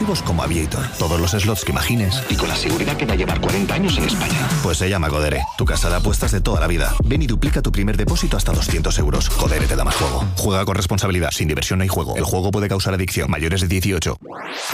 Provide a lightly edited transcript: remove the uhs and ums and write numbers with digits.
juegos como Aviator. Todos los slots que imagines. Y con la seguridad que va a llevar 40 años en España. Pues se llama Codere, tu casa de apuestas de toda la vida. Ven y duplica tu primer depósito hasta 200 euros. Codere te da más juego. Juega con responsabilidad, sin diversión no hay juego. El juego puede causar adicción. Mayores de 18.